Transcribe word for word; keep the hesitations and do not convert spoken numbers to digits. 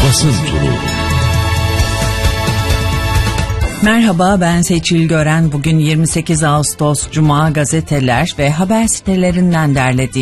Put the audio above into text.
Basın Turu. Merhaba, ben Seçil Gören. Bugün yirmi sekiz Ağustos Cuma, gazeteler ve haber sitelerinden derlediğim